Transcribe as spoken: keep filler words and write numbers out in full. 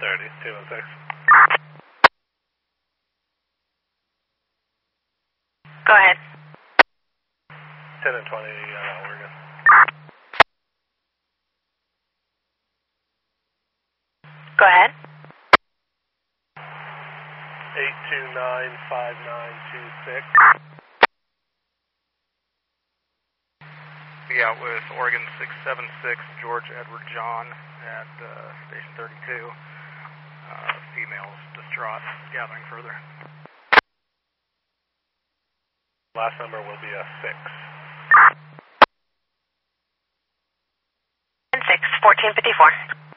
thirty, two one six. Go ahead. ten and twenty, uh, Oregon. Go ahead. eight two nine five nine two six. Be out with Oregon six seven six, George Edward John at uh, Station thirty-two. Uh, females distraught, gathering further. Last number will be a six. six, fourteen fifty-four.